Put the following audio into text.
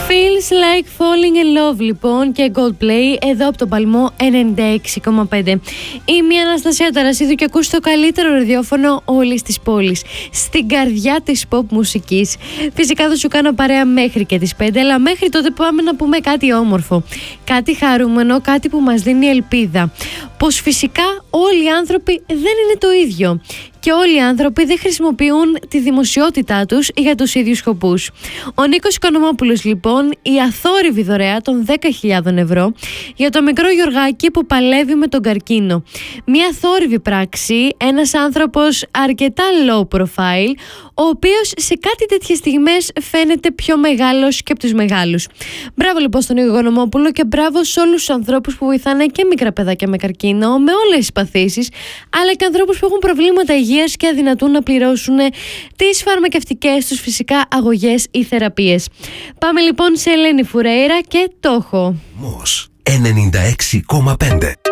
Feels like falling in love λοιπόν και Coldplay εδώ από τον Παλμό 96,5. Είμαι η Αναστασία Ταρασίδου και ακούς το καλύτερο ραδιόφωνο όλης της πόλης, στην καρδιά της pop μουσικής. Φυσικά θα σου κάνω παρέα μέχρι και τις 5, αλλά μέχρι τότε πάμε να πούμε κάτι όμορφο, κάτι χαρούμενο, κάτι που μας δίνει ελπίδα. Πως φυσικά όλοι οι άνθρωποι δεν είναι το ίδιο και όλοι οι άνθρωποι δεν χρησιμοποιούν τη δημοσιότητά τους για τους ίδιους σκοπούς. Ο Νίκος Οικονομόπουλος λοιπόν, η αθόρυβη δωρεά των 10.000 ευρώ για το μικρό Γιωργάκι που παλεύει με τον καρκίνο. Μια αθόρυβη πράξη, ένας άνθρωπος αρκετά low profile, ο οποίος σε κάτι τέτοιες στιγμές φαίνεται πιο μεγάλος και από τους μεγάλους. Μπράβο λοιπόν στον Νίκο Οικονομόπουλο και μπράβο σε όλους τους ανθρώπους που βοηθάνε και μικρά παιδάκια με καρκίνο, με όλες τις παθήσεις, αλλά και ανθρώπους που έχουν προβλήματα υγείας και αδυνατούν να πληρώσουν τις φαρμακευτικές τους φυσικά αγωγές ή θεραπείες. Πάμε λοιπόν σε Ελένη Φουρέιρα και το έχω. Μος 96,5.